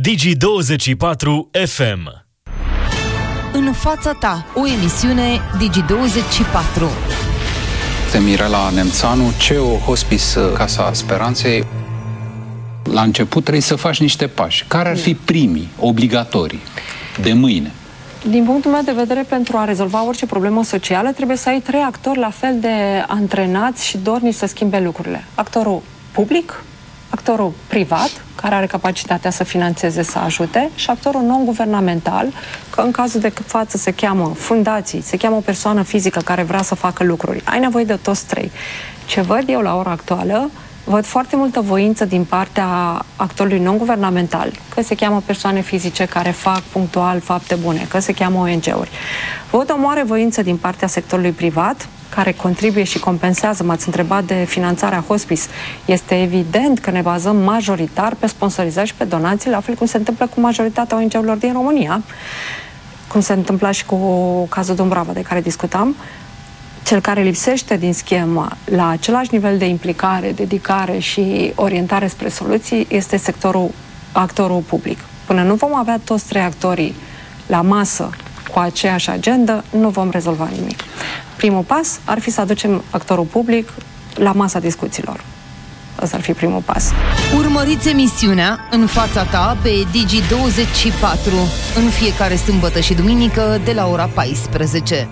Digi24 FM. În fața ta, o emisiune Digi24. Mirela Nemțanu, CEO Hospice Casa Speranței. La început trebuie să faci niște pași. Care ar fi primii, obligatorii, de mâine? Din punctul meu de vedere, pentru a rezolva orice problemă socială, trebuie să ai 3 actori la fel de antrenați și dornici să schimbe lucrurile. Actorul public, actorul privat, care are capacitatea să finanțeze, să ajute, și actorul non-guvernamental, că în cazul de față se cheamă fundații, se cheamă o persoană fizică care vrea să facă lucruri. Ai nevoie de toți 3. Ce văd eu la ora actuală, văd foarte multă voință din partea actorului non-guvernamental, că se cheamă persoane fizice care fac punctual fapte bune, că se cheamă ONG-uri. Văd o mare voință din partea sectorului privat, care contribuie și compensează. M-ați întrebat de finanțarea hospice. Este evident că ne bazăm majoritar pe sponsorizări și pe donații, la fel cum se întâmplă cu majoritatea ONG-urilor din România, cum se întâmpla și cu cazul Dumbrava de care discutam. Cel care lipsește din schemă la același nivel de implicare, dedicare și orientare spre soluții este actorul public. Până nu vom avea toți 3 actorii la masă cu aceeași agendă, nu vom rezolva nimic. Primul pas ar fi să aducem actorul public la masa discuțiilor. Ăsta ar fi primul pas. Urmăriți emisiunea În fața ta pe Digi24 în fiecare sâmbătă și duminică de la ora 14.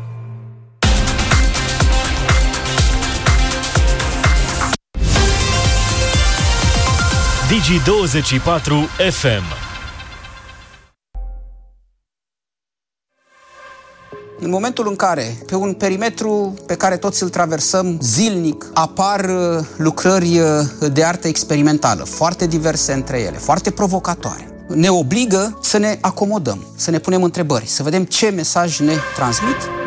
Digi24 FM. În momentul în care, pe un perimetru pe care toți îl traversăm zilnic, apar lucrări de artă experimentală, foarte diverse între ele, foarte provocatoare, ne obligă să ne acomodăm, să ne punem întrebări, să vedem ce mesaj ne transmit